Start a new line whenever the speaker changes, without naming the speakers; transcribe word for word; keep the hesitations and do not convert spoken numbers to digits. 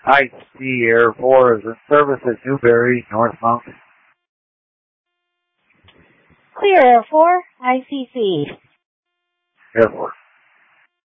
I C Air four is in service at Newberry, Northmount.
Clear Air four, I C C.
Air four.